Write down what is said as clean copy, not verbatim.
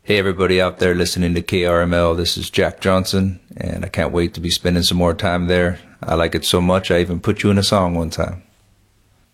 Hey, everybody out there listening to KRML. This is Jack Johnson, and I can't wait to be spending some more time there. I like it so much, I even put you in a song one time.